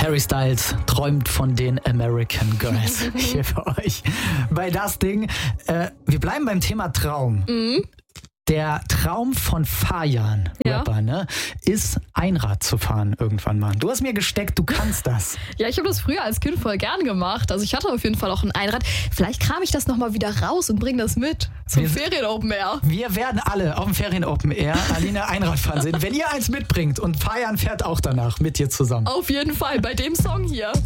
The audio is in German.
Harry Styles träumt von den American Girls. Hier für euch bei Das Ding. Wir bleiben beim Thema Traum. Der Traum von Fajan, Rapper, ne, ist Einrad zu fahren irgendwann mal. Du hast mir gesteckt, du kannst das. Ja, ich habe das früher als Kind voll gern gemacht. Also ich hatte auf jeden Fall auch ein Einrad. Vielleicht kram ich das nochmal wieder raus und bringe das mit zum Ferien-Open Air. Wir werden alle auf dem Ferien-Open Air Aline Einrad fahren sehen. Wenn ihr eins mitbringt und Fajan fährt auch danach mit dir zusammen. Auf jeden Fall, bei dem Song hier.